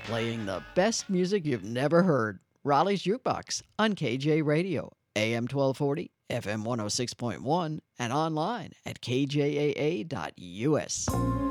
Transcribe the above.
Playing the best music you've never heard. Raleigh's Jukebox on KJ Radio, AM 1240, FM 106.1, and online at kjaa.us.